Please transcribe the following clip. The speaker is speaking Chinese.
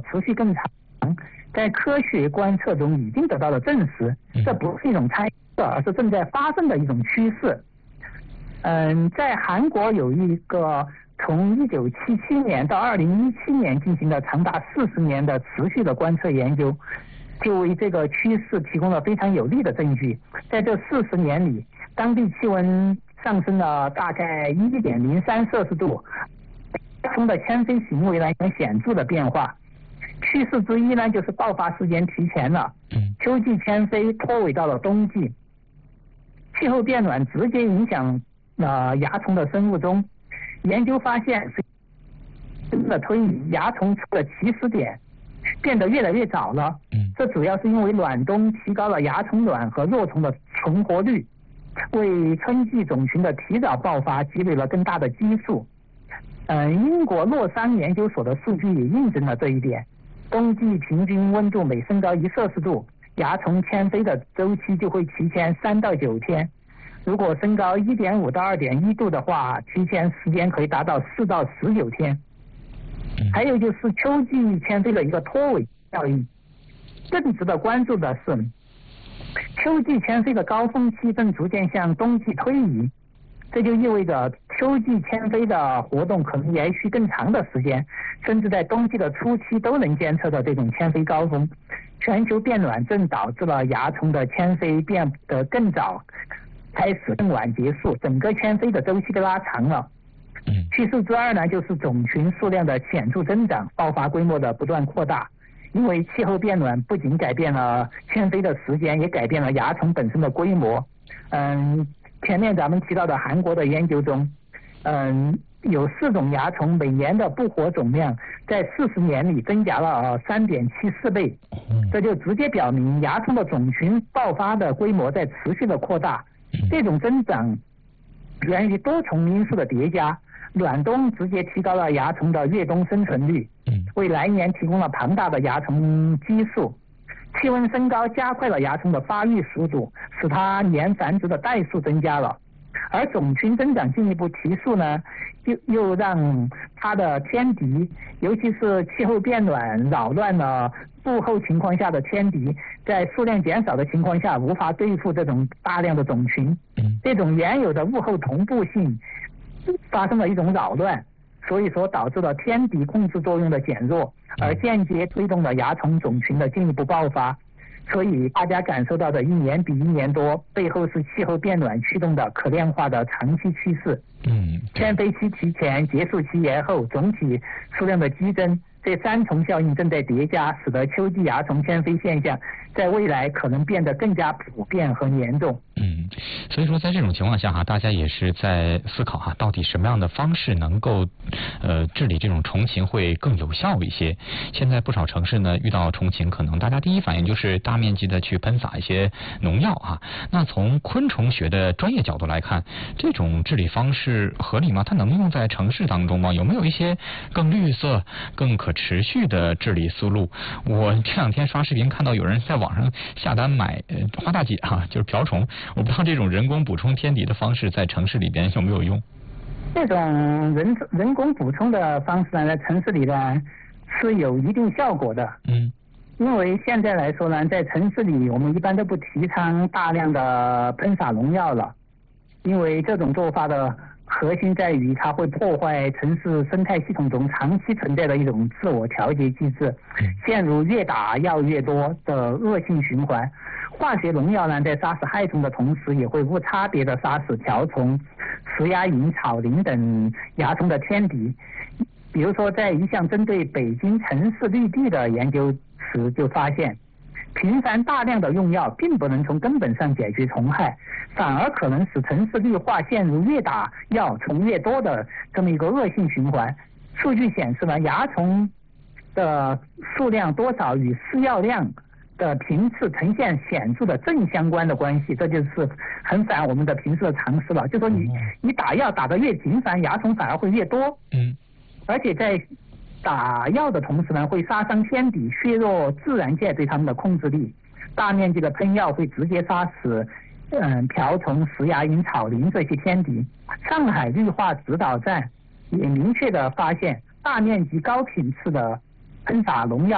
持续更长，在科学观测中已经得到了证实，这不是一种猜测，而是正在发生的一种趋势。在韩国有一个从1977年到2017年进行的长达40年的持续的观测研究，就为这个趋势提供了非常有力的证据。在这40年里，当地气温上升了大概1.03摄氏度，蚜虫的迁飞行为呢有显著的变化。趋势之一呢，就是爆发时间提前了，秋季迁飞拖尾到了冬季。气候变暖直接影响了蚜虫的生物钟。研究发现，随着推移，蚜虫出的起始点变得越来越早了。这主要是因为暖冬提高了蚜虫卵和幼虫的存活率，为春季种群的提早爆发积累了更大的基数。英国洛桑研究所的数据也印证了这一点。冬季平均温度每升高1摄氏度，蚜虫迁飞的周期就会提前3到9天。如果升高1.5到2.1度的话，提前时间可以达到4到19天。还有就是秋季迁飞的一个拖尾效应。更值得关注的是，秋季迁飞的高峰期正逐渐向冬季推移，这就意味着秋季迁飞的活动可能延续更长的时间，甚至在冬季的初期都能监测到这种迁飞高峰。全球变暖正导致了蚜虫的迁飞变得更早开始更晚结束，整个迁飞的周期被拉长了。趋势之二呢，就是种群数量的显著增长，爆发规模的不断扩大。因为气候变暖不仅改变了迁飞的时间，也改变了蚜虫本身的规模。前面咱们提到的韩国的研究中，有4种蚜虫每年的不活总量在40年里增加了3.74倍，这就直接表明蚜虫的种群爆发的规模在持续的扩大。这种增长源于多重因素的叠加。暖冬直接提高了蚜虫的越冬生存率，为来年提供了庞大的蚜虫基数。气温升高加快了蚜虫的发育速度，使它年繁殖的代数增加了。而种群增长进一步提速呢，又让它的天敌，尤其是气候变暖扰乱了物候情况下的天敌，在数量减少的情况下无法对付这种大量的种群。这种原有的物候同步性发生了一种扰乱，所以说导致了天敌控制作用的减弱，而间接推动了蚜虫种群的进一步爆发。所以大家感受到的1年比1年多，背后是气候变暖驱动的可量化的长期趋势。迁飞期提前，结束期延后，总体数量的激增，这3重效应正在叠加，使得秋季蚜虫迁飞现象在未来可能变得更加普遍和严重。 所以说在这种情况下大家也是在思考到底什么样的方式能够治理这种虫禽会更有效一些。现在不少城市呢遇到虫禽，可能大家第一反应就是大面积的去喷洒一些农药那从昆虫学的专业角度来看，这种治理方式合理吗？它能用在城市当中吗？有没有一些更绿色、更可持续的治理思路？我这2天刷视频看到有人在网上下单买花大姐就是瓢虫，我不知道这种人工补充天敌的方式在城市里边有没有用？ 这种人工补充的方式呢，在城市里呢是有一定效果的。因为现在来说呢，在城市里我们一般都不提倡大量的喷洒农药了，因为这种做法的核心在于它会破坏城市生态系统中长期存在的一种自我调节机制，陷入越打药越多的恶性循环。化学农药呢，在杀死害虫的同时，也会无差别的杀死瓢虫、石鸦蝇、草蛉等蚜虫的天敌。比如说，在一项针对北京城市绿地的研究时就发现，频繁大量的用药并不能从根本上解决虫害，反而可能使城市绿化陷入越打药虫越多的这么一个恶性循环。数据显示呢，蚜虫的数量多少与施药量的频次呈现显著的正相关的关系，这就是很反我们的平时的常识了。就说你打药打得越频繁，蚜虫反而会越多。而且在打药的同时呢，会杀伤天敌，削弱自然界对它们的控制力。大面积的喷药会直接杀死瓢虫、石鸦蝇、草蛉这些天敌。上海绿化指导站也明确的发现，大面积高频次的喷洒农药